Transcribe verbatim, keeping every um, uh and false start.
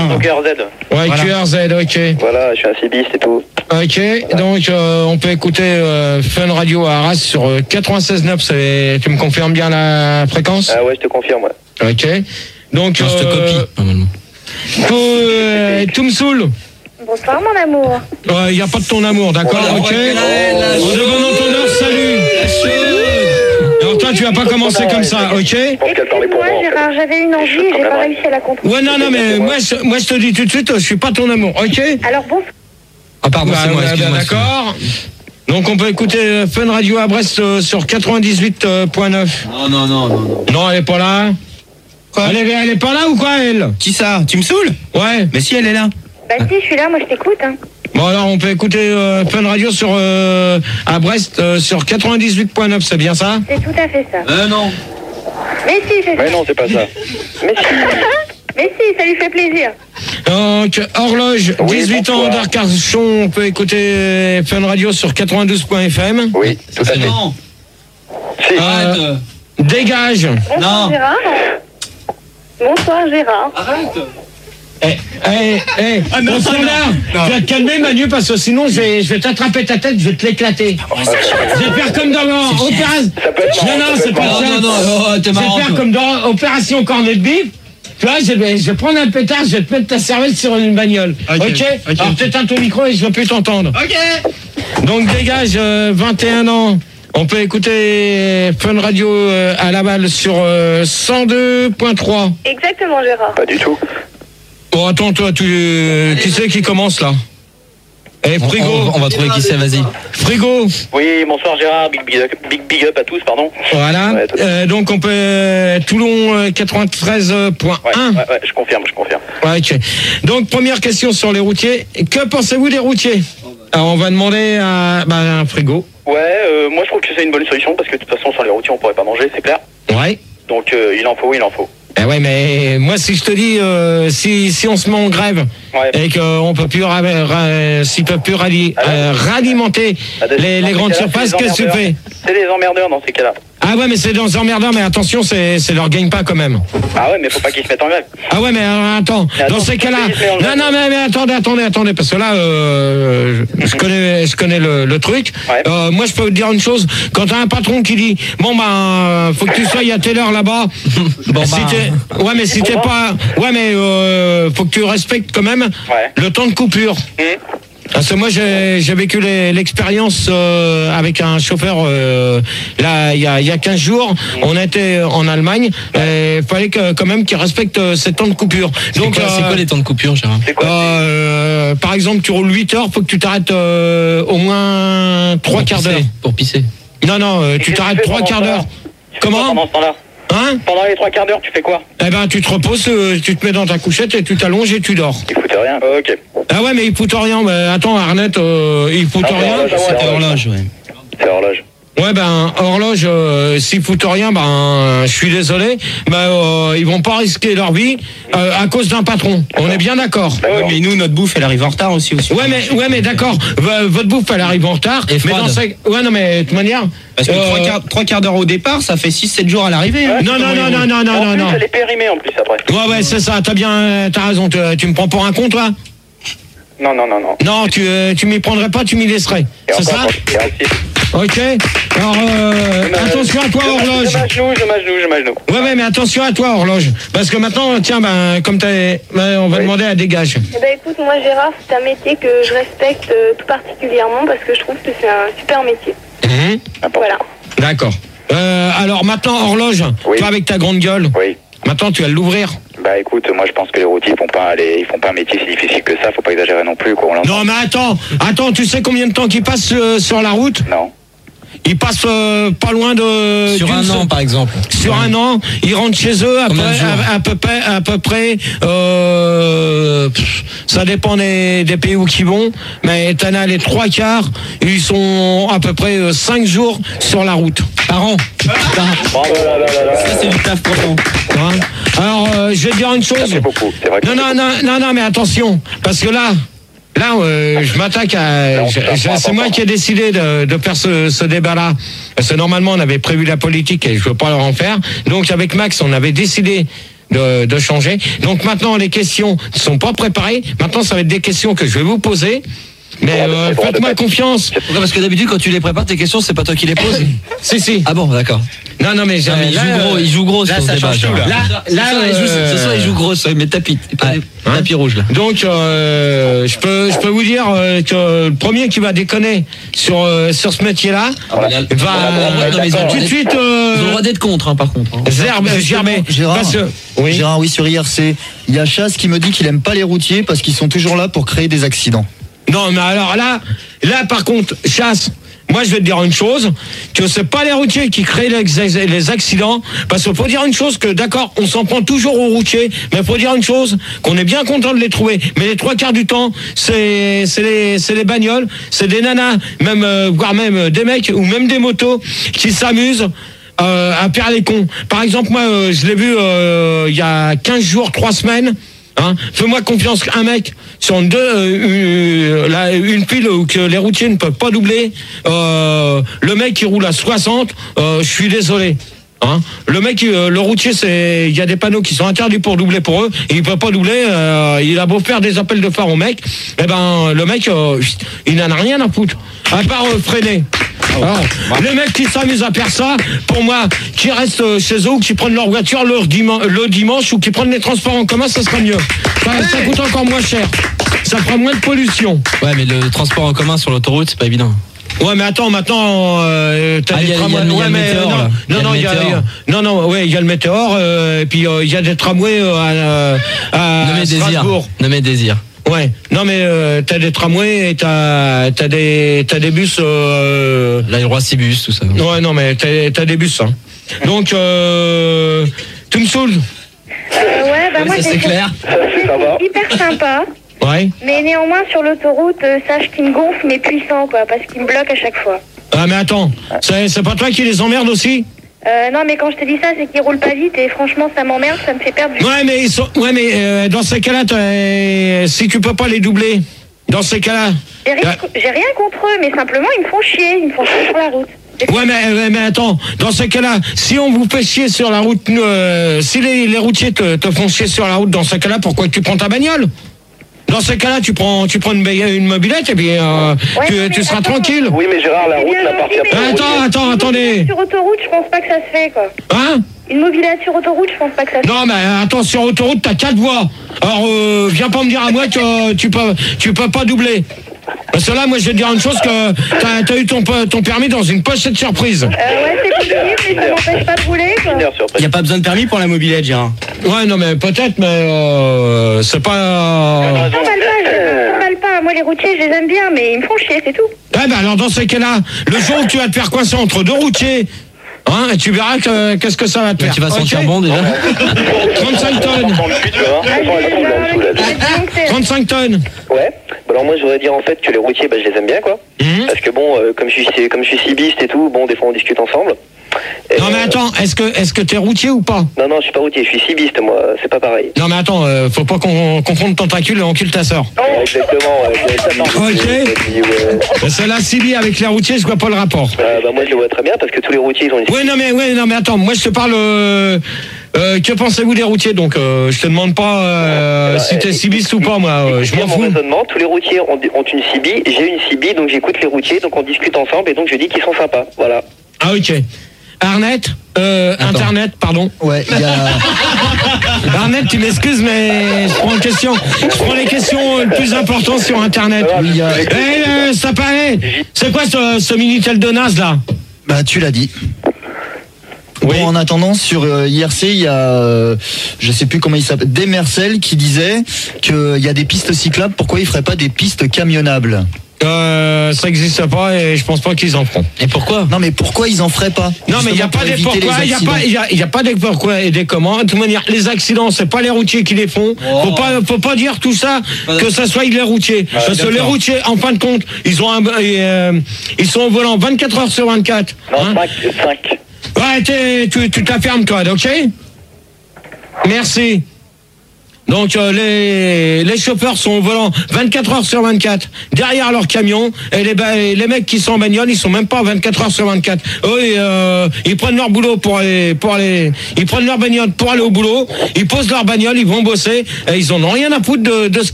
Donc Q R Z. Ouais, voilà. Q R Z, ok. Voilà, je suis un cibiste et tout. Ok, voilà. Donc euh, on peut écouter euh, Fun Radio à Arras sur euh, quatre-vingt-seize neuf. Tu me confirmes bien la fréquence? Ah ouais, je te confirme, ouais. Ok. Donc, non, euh, je te copie, normalement. Euh, tout me saoule. Bonsoir mon amour. Il ouais, n'y a pas de ton amour, d'accord, oh, ok. On demande entendeur, salut. Alors toi, tu vas pas commencer comme ça, ok? Excuse-moi Gérard, j'avais une envie et j'ai pas réussi à la contrôler. Ouais, non, non, mais moi je, moi je te dis tout de suite, je suis pas ton amour, ok? Alors bon. Ah pardon, bah, c'est moi, excuse-moi. D'accord. Donc on peut écouter Fun Radio à Brest euh, sur quatre-vingt-dix-huit virgule neuf. Non, non, non, non, non. Non, elle est pas là. Quoi? Elle est, elle est pas là ou quoi, elle? Qui ça? Tu me saoules? Ouais. Mais si, elle est là. Bah si, je suis là, moi je t'écoute. Hein. Bon alors on peut écouter euh, Fun Radio sur euh, à Brest euh, sur quatre-vingt-dix-huit virgule neuf, c'est bien ça? C'est tout à fait ça. Euh non. Mais si, c'est ça. Mais non, c'est pas ça. Mais si. Mais si, ça lui fait plaisir. Donc horloge, dix-huit ans d'Arcachon, on peut écouter Fun Radio sur quatre-vingt-douze point F M. Oui, tout à fait. Non. Si. Euh, Arrête. Dégage. Bonsoir Non. Gérard. Bonsoir Gérard. Arrête. Eh, eh, eh, Ah, non, bon, ça, non. là, tu vas te calmer Manu parce que sinon je vais, je vais t'attraper ta tête, je vais te l'éclater. Je vais faire comme dans l'opération. Non, non, c'est pas ça. Non, non, non, t'es marrant. Je vais faire comme dans Opération Cornet de Bif. Tu vois, je vais, je vais prendre un pétard, je vais te mettre ta cervelle sur une bagnole. Ok, Ok, ok. Alors t'éteins ton micro et je ne veux plus t'entendre. Ok. Donc dégage, euh, vingt et un ans. On peut écouter Fun Radio euh, à Laval sur euh, cent deux point trois. Exactement Gérard. Pas du tout. Bon, attends, toi, tu, tu sais qui commence là? Eh, Frigo. On, on, on va trouver qui c'est, vas-y. Frigo. Oui, bonsoir Gérard, big, big, big, big up à tous, pardon. Voilà. Ouais, euh, donc on peut euh, Toulon euh, quatre-vingt-treize point un. Ouais, ouais, ouais, je confirme, je confirme. Ouais, ok. Donc première question sur les routiers. Que pensez-vous des routiers? Alors on va demander à, bah, à un Frigo. Ouais, euh, moi je trouve que c'est une bonne solution parce que de toute façon sur les routiers on pourrait pas manger, c'est clair. Ouais. Donc euh, il en faut, il en faut. Eh ouais, mais moi si je te dis euh, si si on se met en grève Ouais. et qu'on peut plus ra, ra, s'ils peuvent plus rali, Ah, euh, ralimenter Ah, les, les grandes surfaces, qu'est-ce que tu fais? C'est les emmerdeurs dans ces cas-là. Ah ouais, mais c'est dans emmerdeurs, mais attention, c'est c'est leur gagne pas quand même. Ah ouais, mais faut pas qu'ils se mettent en grève. Ah ouais, mais euh, attends, Mais attends, dans ces cas-là, faut qu'ils se mettent en non, grève. non, mais, mais attendez, attendez, attendez, parce que là, euh, je connais, je connais le, le truc. Ouais. Euh, moi, je peux vous dire une chose. Quand t'as un patron qui dit, bon ben, faut que tu sois à telle heure là-bas. Bon, si bah. t'es, ouais, mais si t'es pas, ouais, mais euh, faut que tu respectes quand même Ouais. le temps de coupure. Hum. Parce que moi j'ai j'ai vécu les- l'expérience euh, avec un chauffeur euh, là il y a il y a quinze jours, on était en Allemagne et il fallait que, quand même qu'ils respectent euh, ces temps de coupure. C'est Donc quoi, c'est euh, quoi les temps de coupure, Gérard? C'est quoi euh, par exemple tu roules huit heures, faut que tu t'arrêtes euh, au moins trois Pour quarts pisser, d'heure. Pour pisser. Non non, euh, tu qu'est-ce que t'arrêtes tu fais trois pendant quarts ça d'heure. Tu fais quoi Comment? pendant ce temps-là? Hein? Pendant les trois quarts d'heure, tu fais quoi? Eh ben tu te reposes, euh, tu te mets dans ta couchette et tu t'allonges et tu dors. Il foutait rien. Oh, ok. Ah ouais mais il fout rien, mais attends Arnett, euh, il fout Ah, rien. horloge, C'est horloge. horloge, ouais. C'est horloge. Ouais ben horloge, euh, s'ils foutent rien, ben je suis désolé, mais euh, ils vont pas risquer leur vie euh, à cause d'un patron. On est bien d'accord. Bah ouais, Mais nous, notre bouffe, elle arrive en retard aussi. aussi. Ouais mais ouais mais d'accord. V- votre bouffe elle arrive en retard. Et mais froide. dans ces... ouais non mais de toute manière. Parce que euh, trois quarts, trois quarts d'heure au départ, ça fait six sept jours à l'arrivée. Hein. Ouais, Non non non non non non en non plus, non. elle est périmée en plus après. Ouais ouais c'est ça. T'as bien, t'as raison. Tu, tu me prends pour un con toi? Non, non, non, non. Non tu euh, tu m'y prendrais pas, tu m'y laisserais. Et C'est encore, ça? et ainsi. Ok. Alors euh, attention à toi Je horloge. m'agenou, je m'agenou, je m'agenou. Ouais ouais mais attention à toi horloge. Parce que maintenant tiens ben comme t'as, ben, on va Oui. demander à dégage. Eh ben écoute, moi Gérard, c'est un métier que je respecte euh, tout particulièrement parce que je trouve que c'est un super métier. Mhm. Voilà. D'accord. Euh, alors maintenant, horloge, Oui. toi avec ta grande gueule, Oui. maintenant tu vas l'ouvrir. Bah écoute, moi je pense que les routiers ils font pas les, ils font pas un métier si difficile que ça, faut pas exagérer non plus quoi. On l'entend. Non mais attends, attends, tu sais combien de temps qu'ils passent euh, sur la route? Non. Ils passent euh, pas loin de... Sur d'une un se- an, par exemple. Sur un an, ils rentrent chez eux après, Combien de jours à, à peu près, à peu près, euh, pff, ça dépend des, des pays où ils vont, mais t'en as les trois quarts, ils sont à peu près euh, cinq jours sur la route par an. Bravo, là, là, là, là. Ça, c'est du taf profond. Hein. Alors, euh, je vais te dire une Ça chose. fait beaucoup, c'est vrai que Non, ça non, fait non, non, non, mais attention, parce que là, là, euh, je m'attaque à. Non, je- c'est pas je- C'est important. moi qui ai décidé de, de faire ce, ce débat-là, parce que normalement, on avait prévu la politique et je veux pas leur en faire. Donc, avec Max, on avait décidé de, de changer. Donc maintenant, les questions ne sont pas préparées. Maintenant, ça va être des questions que je vais vous poser. Mais Ouais, euh, c'est bon, faites-moi d'accord. confiance. Pourquoi ? Parce que d'habitude, quand tu les prépares, tes questions, c'est pas toi qui les poses. Si, si. Ah bon, d'accord. Non, non, mais, Non, mais il là, joue gros, euh, il joue gros là, sur ce ça débat. change tout, genre. là. Là, Ce là, soir, il joue, euh, ce soir, il joue gros, mais tapis, pas Ouais. tapis rouge là. Donc, euh, je peux, je peux vous dire euh, que le premier qui va déconner sur euh, sur ce métier-là Voilà. va Ouais, non, mais ils ont tout de suite. Euh, Ils ont le droit d'être contre, hein, par contre. hein. Zerbe, Gerber, Gérard. parce que- oui. Gérard, oui, sur I R C, il y a Chasse qui me dit qu'il aime pas les routiers parce qu'ils sont toujours là pour créer des accidents. Non, mais alors là, là par contre, Chasse, moi je vais te dire une chose, que c'est pas les routiers qui créent les, les accidents, parce qu'il faut dire une chose, que d'accord, on s'en prend toujours aux routiers, mais il faut dire une chose, qu'on est bien content de les trouver, mais les trois quarts du temps, c'est c'est les, c'est les bagnoles, c'est des nanas, même euh, voire même euh, des mecs, ou même des motos, qui s'amusent euh, à faire les cons. Par exemple, moi, euh, je l'ai vu euh, il y a quinze jours, trois semaines. Hein, fais-moi confiance, un mec sur une, deux, euh, une, la- une pile où que les routiers ne peuvent pas doubler, euh, le mec qui roule à soixante, euh, je suis désolé. Hein, le mec, euh, le routier, c'est, il y a des panneaux qui sont interdits pour doubler pour eux, et il peut pas doubler. Euh, il a beau faire des appels de phare au mec, eh ben le mec, euh, il n'en a rien à foutre, à part euh, freiner. Alors, les mecs qui s'amusent à faire ça, pour moi, qui restent euh, chez eux ou qui prennent leur voiture le dimanche, le dimanche ou qui prennent les transports en commun, ça sera mieux. Ça, ça coûte encore moins cher. Ça fera moins de pollution. Ouais, mais le transport en commun sur l'autoroute, c'est pas évident. Ouais, mais attends, maintenant, euh, t'as Ah, des il y a- tramways. il y a le- il y a Ouais, le mais météore, là. non, non, non, il y a, météore. il y a- non, non, ouais, il y a le météore, euh, et puis euh, il y a des tramways euh, à, à Nommé Désir. Strasbourg. Nommé Désir. Ouais, non mais euh, t'as des tramways et t'as t'as des t'as des bus. Euh, Là, il y aura six bus, tout ça. ouais, non mais t'as t'as des bus. Hein. Donc, euh, tu me saoules. Euh, ouais, bah Oui, moi ça, j'ai c'est clair. j'ai- Ça va. c'est hyper sympa. Ouais. Mais néanmoins, sur l'autoroute, euh, sache qu'il me gonfle, mais puissant, quoi, parce qu'il me bloque à chaque fois. Ah mais attends, c'est c'est pas toi qui les emmerde aussi? Euh, non, mais quand je te dis ça, c'est qu'il roule pas vite, et franchement, ça m'emmerde, ça me fait perdre du Ouais mais ils sont, ouais mais euh, dans ces cas-là, t'as- si tu peux pas les doubler, dans ces cas-là. J'ai rien, j'ai rien contre eux, mais simplement, ils me font chier, ils me font chier sur la route. C'est Ouais mais, ouais, mais attends, dans ces cas-là, si on vous fait chier sur la route, euh, si les, les routiers te, te font chier sur la route, dans ces cas-là, pourquoi tu prends ta bagnole? Dans ces cas-là, tu prends, tu prends une, ba- une mobilette et puis euh, Ouais, tu, mais tu seras attends. tranquille. Oui, mais Gérard, la C'est route bien n'appartient gentil, pas mais- aux Attends, routiers. attends, attendez. Sur autoroute, je pense pas que ça se fait, quoi. Hein? Une mobilette sur autoroute, je pense pas que ça se fait. Non, mais attends, sur autoroute, t'as quatre voies. Alors, euh, viens pas me dire à moi que euh, tu peux, tu peux pas doubler. Parce que là, moi, je vais te dire une chose, que t'as, t'as eu ton, ton permis dans une pochette surprise. Euh, ouais, c'est possible, mais ça m'empêche pas de rouler, quoi. Une heure sur Il n'y a pas besoin de permis pour la mobilette, Gérard. Ouais, non, mais peut-être, mais euh, c'est pas... Euh... Ça m'emballe pas, je m'emballe pas. Moi, les routiers, je les aime bien, mais ils me font chier, c'est tout. Eh ben, alors, dans ces cas-là, le jour où tu vas te faire coincer entre deux routiers, hein, tu verras que, qu'est-ce que ça va te Mais faire. tu vas Ok. sentir bon déjà. trente-cinq tonnes. trente-huit, tu vois. Ah, je vais Elles sont là, elles sont là, elles sont là. trente-cinq tonnes. Ouais. Bah alors moi je voudrais dire en fait que les routiers, bah, je les aime bien quoi. Mhm. Parce que bon, euh, comme je suis comme je suis cibiste et tout, bon des fois on discute ensemble. Et, Non, mais euh, attends, est-ce que, est-ce que t'es routier ou pas? non non, je suis pas routier, je suis cibiste moi, c'est pas pareil. Non, mais attends, euh, faut pas qu'on confondre tentacule et encule ta sœur. Ouais, exactement. Ouais, ouais, ça marche. Ok. Et puis, ouais. C'est la Cibi avec les routiers, je vois pas le rapport. Euh, bah moi je le vois très bien parce que tous les routiers ils ont une. Oui, non, mais, ouais, non, mais attends, moi je te parle. Euh, euh, que pensez-vous des routiers? Donc, euh, je te demande pas euh, Bah, si t'es euh, cibiste ou pas, moi, euh, je Écoutez m'en mon fous. raisonnement, tous les routiers ont, ont une Cibi, j'ai une Cibi, donc j'écoute les routiers, donc on discute ensemble et donc je dis qu'ils sont sympas. Voilà. Ah, ok. Arnett, euh, Attends. Internet, pardon. Ouais, il y a. Arnett, tu m'excuses, mais je prends une question. Je prends les questions euh, le plus importantes sur Internet. Oui, il y a- Eh, euh, ça paraît. C'est quoi ce, ce Minitel de Nas là? Bah, tu l'as dit. Oui. Bon, en attendant, sur euh, I R C, il y a, euh, je sais plus comment il s'appelle, Demercel qui disait qu'il y a des pistes cyclables. Pourquoi il ferait pas des pistes camionnables? Euh, ça n'existe pas et je pense pas qu'ils en feront. Et pourquoi? Non, mais pourquoi ils en feraient pas? Non, mais il n'y a Justement, pas pour des éviter pourquoi, les il n'y a accidents. pas, il y a, il y a pas des pourquoi et des comment. De toute manière, les accidents, c'est pas les routiers qui les font. Faut pas, faut pas dire tout ça, que ça soit les routiers. Parce que les routiers, en fin de compte, ils ont un, euh, ils sont au volant vingt-quatre heures sur vingt-quatre. Non, hein. cinq, cinq. Ouais, t'es- tu, tu t'affirmes, toi, ok? Merci. Donc euh, les les chauffeurs sont au volant vingt-quatre heures sur vingt-quatre derrière leur camion et les ba- les mecs qui sont en bagnole, ils sont même pas vingt-quatre heures sur vingt-quatre. Eux ils, euh, ils prennent leur boulot pour aller pour aller ils prennent leur bagnole pour aller au boulot, ils posent leur bagnole, ils vont bosser et ils en ont rien à foutre de, de ce